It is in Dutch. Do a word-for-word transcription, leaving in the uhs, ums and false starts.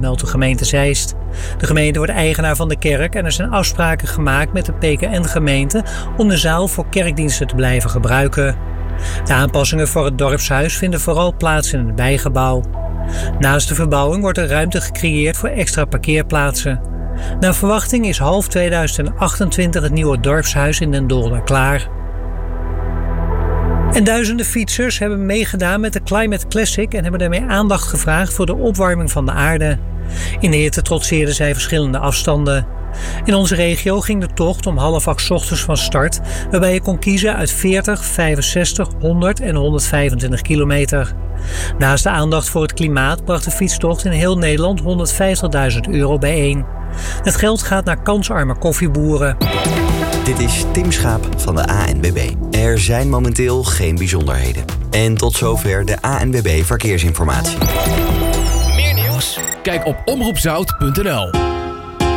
meldt de gemeente Zeist. De gemeente wordt eigenaar van de kerk en er zijn afspraken gemaakt met de P K N-gemeente om de zaal voor kerkdiensten te blijven gebruiken. De aanpassingen voor het dorpshuis vinden vooral plaats in het bijgebouw. Naast de verbouwing wordt er ruimte gecreëerd voor extra parkeerplaatsen. Naar verwachting is half tweeduizend achtentwintig het nieuwe dorpshuis in Den Dolder klaar. En duizenden fietsers hebben meegedaan met de Climate Classic en hebben daarmee aandacht gevraagd voor de opwarming van de aarde. In de hitte trotseerden zij verschillende afstanden. In onze regio ging de tocht om half acht 's ochtends van start, waarbij je kon kiezen uit veertig, vijfenzestig, honderd en honderdvijfentwintig kilometer. Naast de aandacht voor het klimaat bracht de fietstocht in heel Nederland honderdvijftigduizend euro bijeen. Het geld gaat naar kansarme koffieboeren. Dit is Tim Schaap van de A N W B. Er zijn momenteel geen bijzonderheden. En tot zover de A N W B Verkeersinformatie. Meer nieuws? Kijk op omroep zout punt n l.